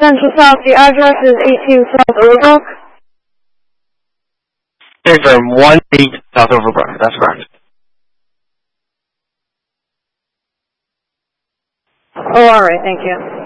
Central South. The address is 18 South Overbrook. Confirm 18 South Overbrook. That's correct. Oh, all right. Thank you.